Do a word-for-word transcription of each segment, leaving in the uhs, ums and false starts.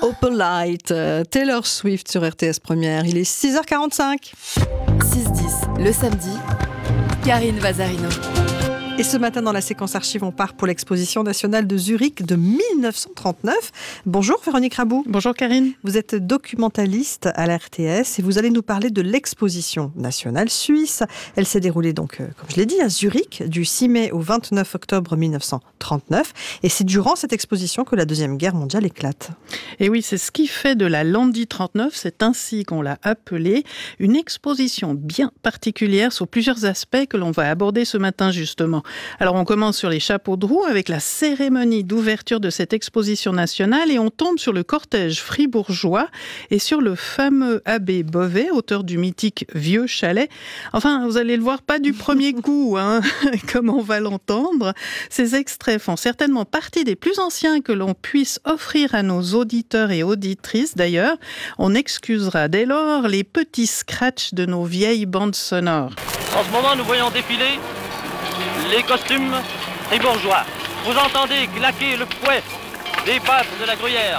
Open Light, euh, Taylor Swift sur R T S Première. Il est six heures quarante-cinq. six dix, le samedi, Karine Vazarino. Et ce matin, dans la séquence archive, on part pour l'exposition nationale de Zurich de mille neuf cent trente-neuf. Bonjour Véronique Rabou. Bonjour Karine. Vous êtes documentaliste à la R T S et vous allez nous parler de l'exposition nationale suisse. Elle s'est déroulée donc, euh, comme je l'ai dit, à Zurich du six mai au vingt-neuf octobre mille neuf cent trente-neuf. Et c'est durant cette exposition que la Deuxième Guerre mondiale éclate. Et oui, c'est ce qui fait de la Landi trente-neuf, c'est ainsi qu'on l'a appelée, une exposition bien particulière sur plusieurs aspects que l'on va aborder ce matin justement. Alors on commence sur les chapeaux de roue avec la cérémonie d'ouverture de cette exposition nationale et on tombe sur le cortège fribourgeois et sur le fameux abbé Beauvais, auteur du mythique Vieux Chalet. Enfin, vous allez le voir, pas du premier coup, hein, comme on va l'entendre. Ces extraits font certainement partie des plus anciens que l'on puisse offrir à nos auditeurs et auditrices. D'ailleurs, on excusera dès lors les petits scratchs de nos vieilles bandes sonores. En ce moment, nous voyons défiler les costumes fribourgeois. Vous entendez claquer le fouet des battes de la gruyère.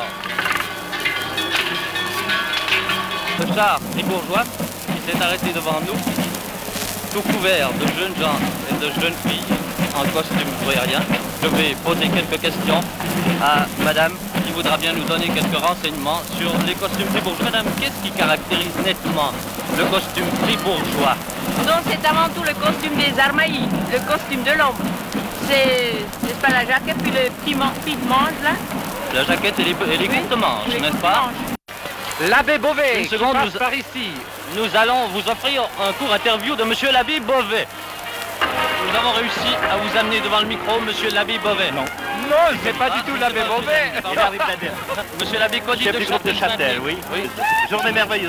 Ce char fribourgeois qui s'est arrêté devant nous, tout couvert de jeunes gens et de jeunes filles en costume gruyérien. Je vais poser quelques questions à madame qui voudra bien nous donner quelques renseignements sur les costumes fribourgeois. Madame, qu'est-ce qui caractérise nettement le costume fribourgeois? Donc c'est avant tout le costume des armaillis, le costume de l'homme. C'est, n'est-ce pas la jaquette puis le petit, man- petit manche là? La jaquette et les, et les Oui, courtes manches, les n'est-ce courtes pas? manches. L'abbé Beauvais, Une qui seconde, passe nous- par ici. Nous allons vous offrir un court interview de monsieur l'abbé Beauvais. Nous avons réussi à vous amener devant le micro, monsieur l'abbé Beauvais. Non. Non, c'est pas Ah, du tout l'abbé Beauvais. Monsieur l'abbé Cody Chef de du groupe de Châtel, Châtel, oui. oui. Journée merveilleuse.